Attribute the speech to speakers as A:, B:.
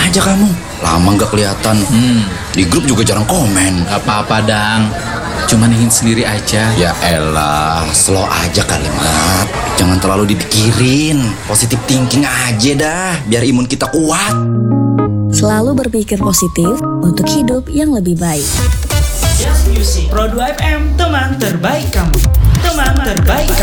A: aja kamu. Lama gak kelihatan. Di grup juga jarang komen.
B: Gak apa-apa, Dang. Cuman ingin sendiri aja.
A: Ya elah, slow aja kalimat. Jangan terlalu dipikirin. Positive thinking aja dah, biar imun kita kuat.
C: Selalu berpikir positif untuk hidup yang lebih baik.
D: Just Music Pro 2 FM, teman terbaik kamu. Teman terbaik kamu.